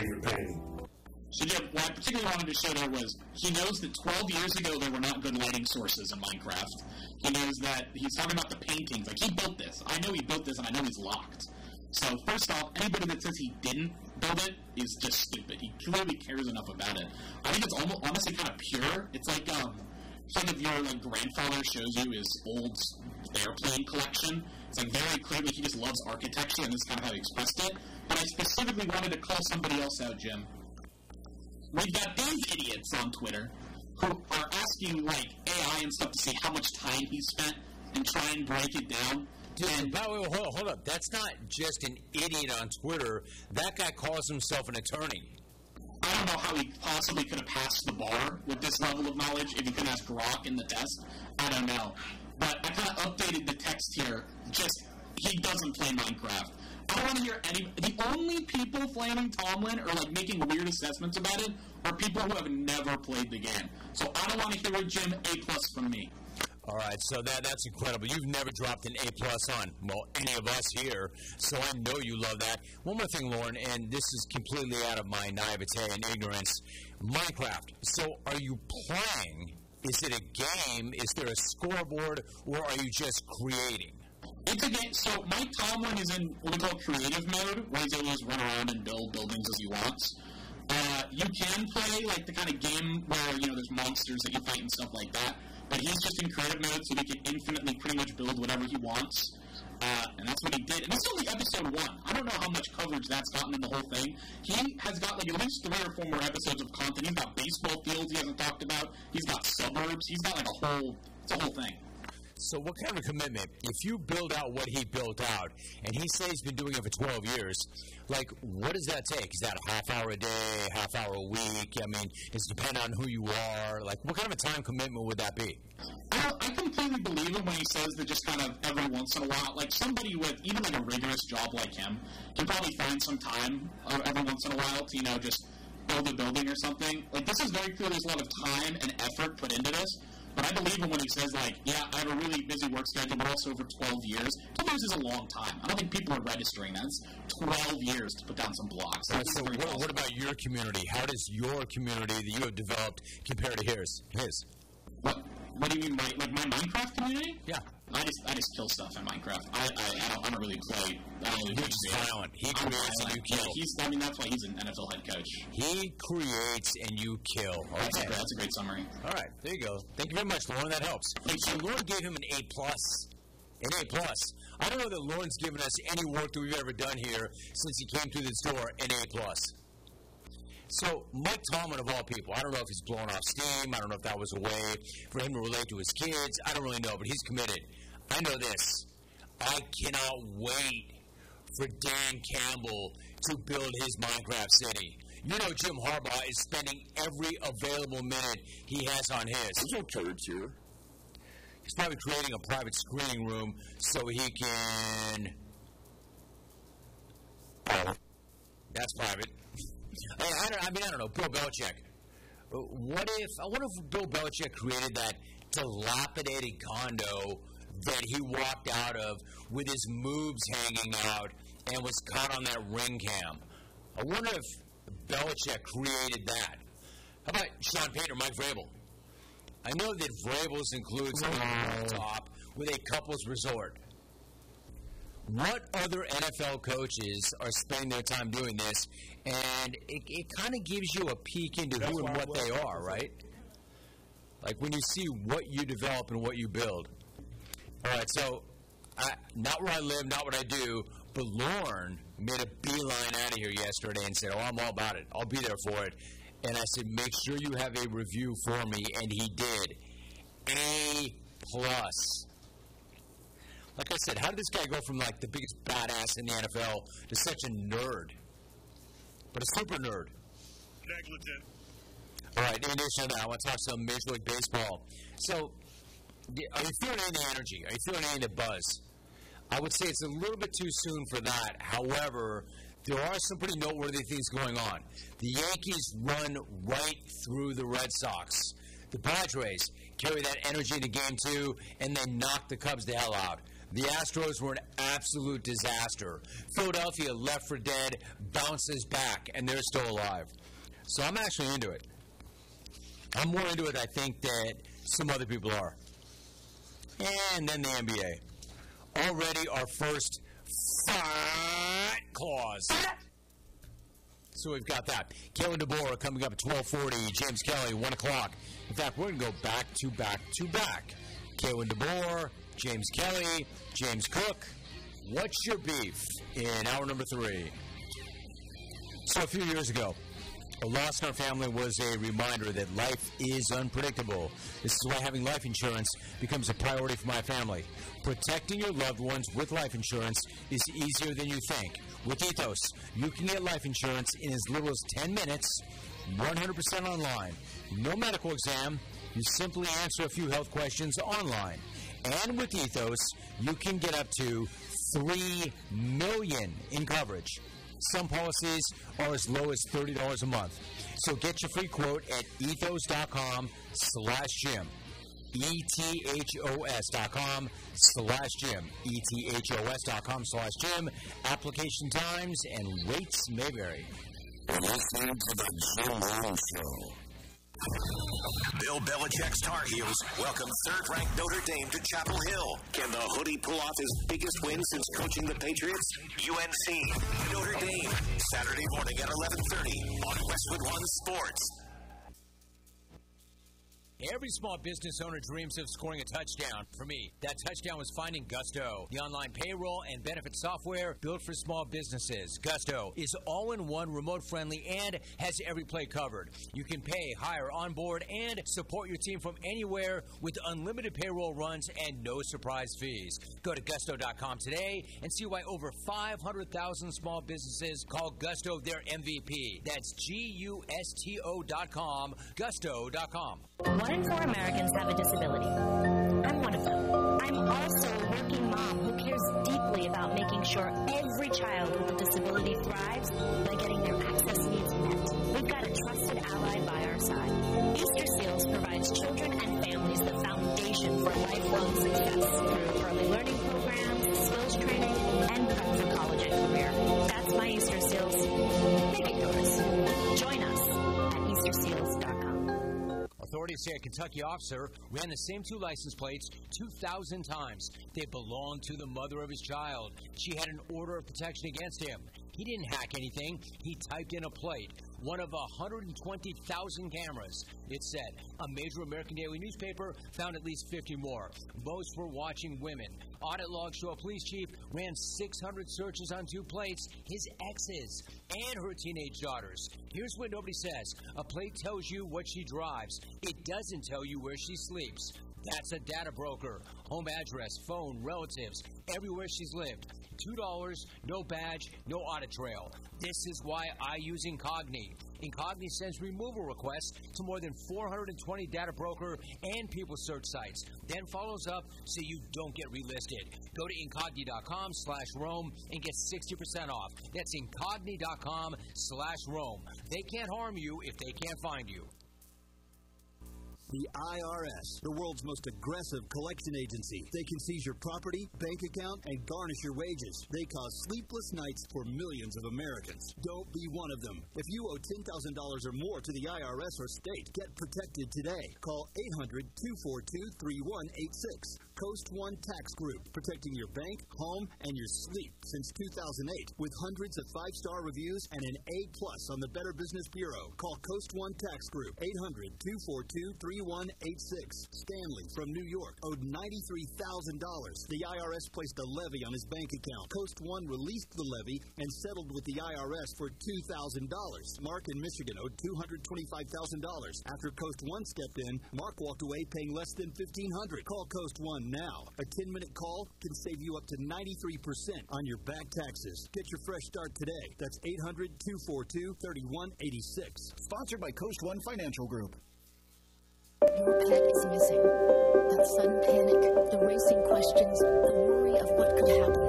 favorite painting. So, Jim, what I particularly wanted to show there was he knows that 12 years ago there were not good lighting sources in Minecraft. He knows that he's talking about the paintings. Like, he built this. I know he built this, and I know he's locked. So, first off, anybody that says he didn't build it is just stupid. He clearly cares enough about it. I think it's almost, honestly kind of pure. It's like if your grandfather shows you his old airplane collection. It's like very clearly he just loves architecture, and this is kind of how he expressed it. But I specifically wanted to call somebody else out, Jim. We've got these idiots on Twitter who are asking, AI and stuff to see how much time he spent and try and break it down. Dude, hold up. That's not just an idiot on Twitter. That guy calls himself an attorney. I don't know how he possibly could have passed the bar with this level of knowledge if he could ask Grok in the test. I don't know. But I kind of updated the text here. Just, he doesn't play Minecraft. I don't want to hear any... The only people flaming Tomlin or, making weird assessments about it are people who have never played the game. So I don't want to hear it, Jim. A+ from me. All right, so that's incredible. You've never dropped an A+ on, any of us here, so I know you love that. One more thing, Lauren, and this is completely out of my naivete and ignorance. Minecraft. So are you playing? Is it a game? Is there a scoreboard? Or are you just creating? It's a game. So Mike Tomlin is in what we call creative mode, where he's able to just run around and build buildings as he wants. You can play, the kind of game where, there's monsters that you fight and stuff like that. But he's just in creative mode, so he can infinitely pretty much build whatever he wants. And that's what he did. And this is only episode 1. I don't know how much coverage that's gotten in the whole thing. He has got, at least 3 or 4 more episodes of content. He's got baseball fields he hasn't talked about. He's got suburbs. He's got, it's a whole thing. So what kind of commitment? If you build out what he built out, and he says he's been doing it for 12 years, what does that take? Is that a half hour a day, half hour a week? I mean, does it depend on who you are? What kind of a time commitment would that be? I completely believe him when he says that just kind of every once in a while, somebody with even a rigorous job like him can probably find some time every once in a while to, just build a building or something. This is very clear there's a lot of time and effort put into this. But I believe him when he says, yeah, I have a really busy work schedule, but also over 12 years. 12 years is a long time. I don't think people are registering that. It's 12 years to put down some blocks. So what about your community? How does your community that you have developed compare to his? What do you mean, my Minecraft community? Yeah. I just kill stuff in Minecraft. I don't really play. He's violent. He creates and you kill. Yeah, that's why he's an NFL head coach. He creates and you kill. Okay. That's a great summary. All right, there you go. Thank you very much, Lauren. That helps. So Lauren gave him an A+. An A+. I don't know that Lauren's given us any work that we've ever done here since he came through this door, an A+. So, Mike Tomlin, of all people, I don't know if he's blowing off steam. I don't know if that was a way for him to relate to his kids. I don't really know, but he's committed. I know this. I cannot wait for Dan Campbell to build his Minecraft city. You know Jim Harbaugh is spending every available minute he has on his. There's no turds here. He's probably creating a private screening room so he can... That's private. I don't know. Bill Belichick. I wonder if Bill Belichick created that dilapidated condo that he walked out of with his moves hanging out and was caught on that ring cam. I wonder if Belichick created that. How about Sean Payton or Mike Vrabel? I know that Vrabel's includes a top with a couple's resort. What other NFL coaches are spending their time doing this? And it kind of gives you a peek into who and what they are, right? When you see what you develop and what you build. All right, so not where I live, not what I do, but Lauren made a beeline out of here yesterday and said, I'm all about it. I'll be there for it. And I said, make sure you have a review for me, and he did. A+. Like I said, how did this guy go from the biggest badass in the NFL to such a nerd? But a super nerd. Negligent. All right, in addition to that, I want to talk some Major League Baseball. So, are you feeling any of the energy? Are you feeling any of the buzz? I would say it's a little bit too soon for that. However, there are some pretty noteworthy things going on. The Yankees run right through the Red Sox. The Padres carry that energy into Game 2, and they knock the Cubs the hell out. The Astros were an absolute disaster. Philadelphia left for dead, bounces back, and they're still alive. So I'm actually into it. I'm more into it, I think, that some other people are. And then the NBA. Already our first fight clause. So we've got that. Kalen DeBoer coming up at 12:40. James Kelly, 1 o'clock. In fact, we're going to go back to back to back. Kalen DeBoer, James Kelly, James Cook. What's your beef in hour number 3? So a few years ago, a loss in our family was a reminder that life is unpredictable. This is why having life insurance becomes a priority for my family. Protecting your loved ones with life insurance is easier than you think. With Ethos, you can get life insurance in as little as 10 minutes, 100% online. No medical exam. You simply answer a few health questions online. And with Ethos, you can get up to $3 million in coverage. Some policies are as low as $30 a month. So get your free quote at ethos.com/Jim. ETHOS.com/Jim. ETHOS.com/Jim. Application times and rates may vary. You're listening to the Jim Rome Show. Bill Belichick's Tar Heels welcome third-ranked Notre Dame to Chapel Hill. Can the Hoodie pull off his biggest win since coaching the Patriots? UNC, Notre Dame, Saturday morning at 11:30 on Westwood One Sports. Every small business owner dreams of scoring a touchdown. For me, that touchdown was finding Gusto, the online payroll and benefit software built for small businesses. Gusto is all-in-one, remote-friendly, and has every play covered. You can pay, hire, onboard, and support your team from anywhere with unlimited payroll runs and no surprise fees. Go to Gusto.com today and see why over 500,000 small businesses call Gusto their MVP. That's GUSTO.com, Gusto.com. 1 in 4 Americans have a disability. I'm one of them. I'm also a working mom who cares deeply about making sure every child with a disability thrives by getting their access needs met. We've got a trusted ally by our side. Easter Seals provides children and families the foundation for lifelong success through early learning programs, skills training, and prep for college and career. That's my Easter Seals. Make it yours. Join us at EasterSeals.com. Authorities say a Kentucky officer ran the same 2 license plates 2,000 times. They belonged to the mother of his child. She had an order of protection against him. He didn't hack anything. He typed in a plate. One of 120,000 cameras. It said a major American daily newspaper found at least 50 more. Most were watching women. Audit logs show a police chief ran 600 searches on 2 plates, his exes and her teenage daughters. Here's what nobody says. A plate tells you what she drives. It doesn't tell you where she sleeps. That's a data broker. Home address, phone, relatives, everywhere she's lived. $2, no badge, no audit trail. This is why I use Incogni. Incogni sends removal requests to more than 420 data broker and people search sites, then follows up so you don't get relisted. Go to Incogni.com/Rome and get 60% off. That's Incogni.com/Rome. They can't harm you if they can't find you. The IRS, the world's most aggressive collection agency. They can seize your property, bank account, and garnish your wages. They cause sleepless nights for millions of Americans. Don't be one of them. If you owe $10,000 or more to the IRS or state, get protected today. Call 800-242-3186. Coast One Tax Group, protecting your bank, home, and your sleep since 2008 with hundreds of 5-star reviews and an A+ on the Better Business Bureau. Call Coast One Tax Group, 800-242-3186. Stanley from New York owed $93,000. The IRS placed a levy on his bank account. Coast One released the levy and settled with the IRS for $2,000. Mark in Michigan owed $225,000. After Coast One stepped in, Mark walked away paying less than $1,500. Call Coast One now. A 10-minute call can save you up to 93% on your back taxes. Get your fresh start today. That's 800-242-3186. Sponsored by Coast One Financial Group. Your pet is missing. That sudden panic, the racing questions, the worry of what could happen.